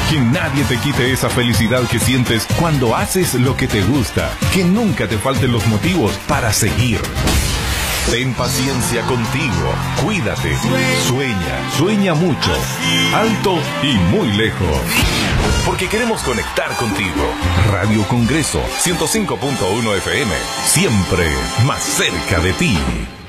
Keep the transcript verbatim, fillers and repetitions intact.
Que nadie te quite esa felicidad que sientes cuando haces lo que te gusta. Que nunca te falten los motivos para seguir. Ten paciencia contigo. Cuídate. Sueña. Sueña mucho. Alto y muy lejos. Porque queremos conectar contigo. Radio Congreso ciento cinco punto uno F M. Siempre más cerca de ti.